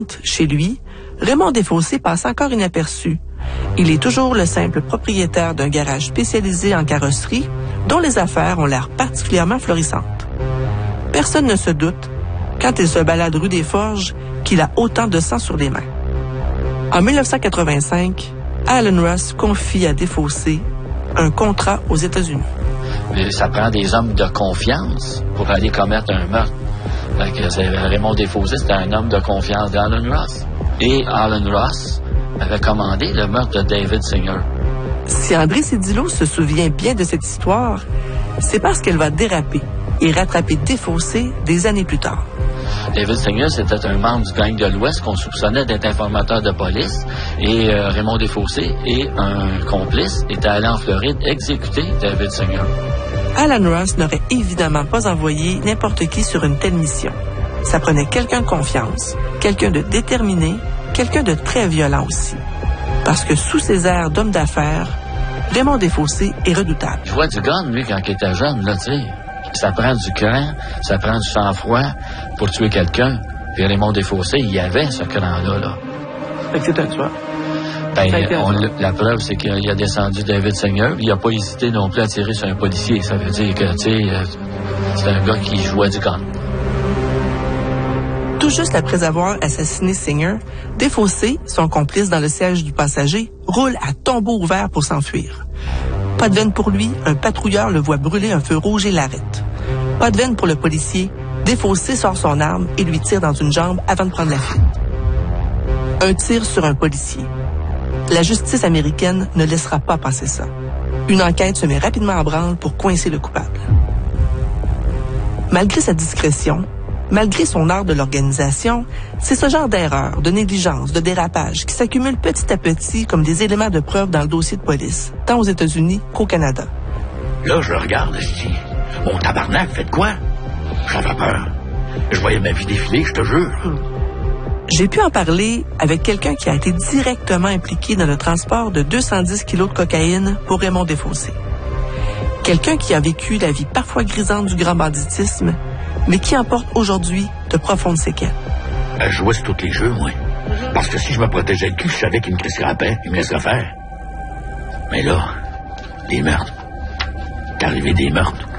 Chez lui, Raymond Desfossés passe encore inaperçu. Il est toujours le simple propriétaire d'un garage spécialisé en carrosserie dont les affaires ont l'air particulièrement florissantes. Personne ne se doute, quand il se balade rue des Forges, qu'il a autant de sang sur les mains. En 1985, Alan Ross confie à Desfossés un contrat aux États-Unis. Ça prend des hommes de confiance pour aller commettre un meurtre. Raymond Desfossés, c'était un homme de confiance d'Alan Ross. Et Alan Ross avait commandé le meurtre de David Singer. Si André Cédillo se souvient bien de cette histoire, c'est parce qu'elle va déraper et rattraper Desfossés des années plus tard. David Singer, c'était un membre du gang de l'Ouest qu'on soupçonnait d'être informateur de police. Et Raymond Desfossés et un complice étaient allés en Floride exécuter David Singer. Alan Ross n'aurait évidemment pas envoyé n'importe qui sur une telle mission. Ça prenait quelqu'un de confiance, quelqu'un de déterminé, quelqu'un de très violent aussi. Parce que sous ses airs d'homme d'affaires, Raymond Desfossés est redoutable. Je vois du gun, lui, quand il était jeune, là, tu sais. Ça prend du cran, ça prend du sang-froid pour tuer quelqu'un. Puis Raymond Desfossés, il y avait ce cran-là, là. Fait que c'est un tueur. La preuve, c'est qu'il a descendu David Singer. Il n'a pas hésité non plus à tirer sur un policier. Ça veut dire que, tu sais, c'est un gars qui jouait du gun. Tout juste après avoir assassiné Singer, Desfossés, son complice dans le siège du passager, roule à tombeau ouvert pour s'enfuir. Pas de veine pour lui, un patrouilleur le voit brûler un feu rouge et l'arrête. Pas de veine pour le policier, Desfossés sort son arme et lui tire dans une jambe avant de prendre la fuite. Un tir sur un policier. La justice américaine ne laissera pas passer ça. Une enquête se met rapidement en branle pour coincer le coupable. Malgré sa discrétion, malgré son art de l'organisation, c'est ce genre d'erreur, de négligence, de dérapage qui s'accumule petit à petit comme des éléments de preuve dans le dossier de police, tant aux États-Unis qu'au Canada. Là, je regarde, je dis, mon tabarnak, faites quoi? J'avais peur. Je voyais ma vie défiler, je te jure. J'ai pu en parler avec quelqu'un qui a été directement impliqué dans le transport de 210 kilos de cocaïne pour Raymond Desfossés. Quelqu'un qui a vécu la vie parfois grisante du grand banditisme, mais qui en porte aujourd'hui de profondes séquelles. Je jouais sur tous les jeux, moi. Parce que si je me protégeais le cul, je savais qu'il me laisserait la paix, il me laisserait faire. Mais là, des meurtres. C'est arrivé des meurtres.